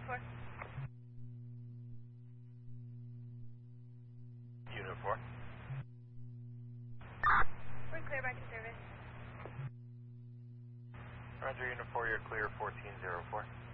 4. Unit 4. We're clear back to service. Roger, Unit 4, you're clear 1404.